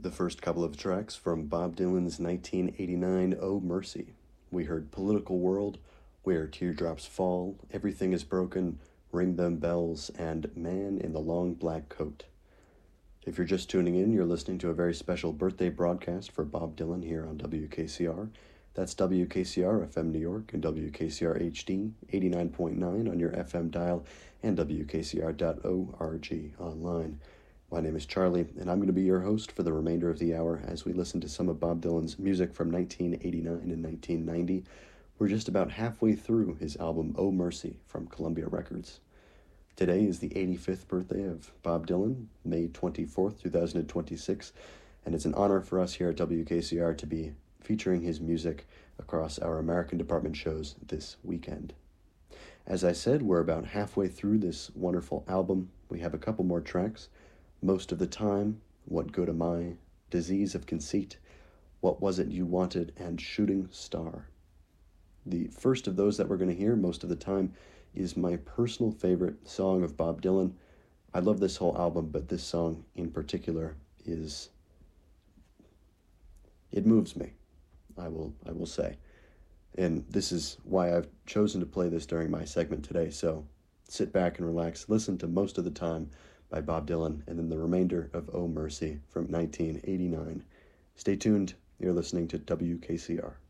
The first couple of tracks from Bob Dylan's 1989 Oh Mercy. We heard Political World, Where Teardrops Fall, Everything is Broken, Ring Them Bells, and Man in the Long Black Coat. If you're just tuning in, you're listening to a very special birthday broadcast for Bob Dylan here on WKCR. That's WKCR FM New York and WKCR HD 89.9 on your FM dial and WKCR.org online. My name is Charlie, and I'm going to be your host for the remainder of the hour as we listen to some of Bob Dylan's music from 1989 and 1990. We're just about halfway through his album Oh Mercy from Columbia Records. Today is the 85th birthday of Bob Dylan, May 24th, 2026, and it's an honor for us here at WKCR to be featuring his music across our American Department shows this weekend. As I said, we're about halfway through this wonderful album. We have a couple more tracks. Most of the Time, What Good Am I, Disease of Conceit, What Was It You Wanted, and Shooting Star. The first of those that we're going to hear, Most of the Time, is my personal favorite song of Bob Dylan. I love this whole album, but this song in particular it moves me, I will say. And this is why I've chosen to play this during my segment today, so sit back and relax, listen to Most of the Time by Bob Dylan, and then the remainder of Oh Mercy from 1989. Stay tuned, you're listening to WKCR.